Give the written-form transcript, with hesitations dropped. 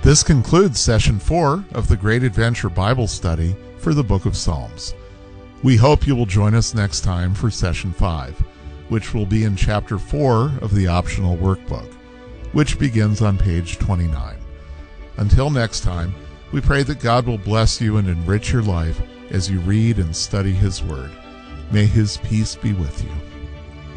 This concludes Session 4 of the Great Adventure Bible Study for the Book of Psalms. We hope you will join us next time for Session 5, which will be in Chapter 4 of the optional workbook, which begins on page 29. Until next time, we pray that God will bless you and enrich your life as you read and study His Word. May His peace be with you.